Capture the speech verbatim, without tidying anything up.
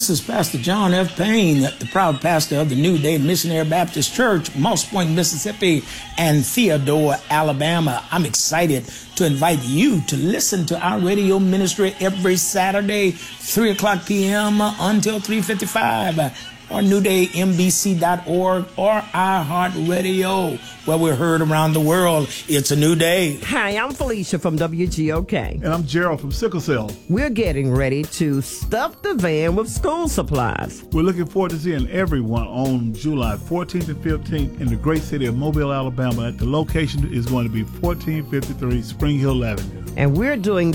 This is Pastor John F. Payne, the proud pastor of the New Day Missionary Baptist Church, Moss Point, Mississippi, and Theodore, Alabama. I'm excited to invite you to listen to our radio ministry every Saturday, three o'clock p m until three fifty-five, or new day m b c dot org or iHeartRadio, where we're heard around the world. It's a new day. Hi, I'm Felicia from W G O K. And I'm Gerald from Sickle Cell. We're getting ready to stuff the van with school supplies. We're looking forward to seeing everyone on July fourteenth and fifteenth in the great city of Mobile, Alabama. The location is going to be fourteen fifty-three Spring Hill Avenue. And we're doing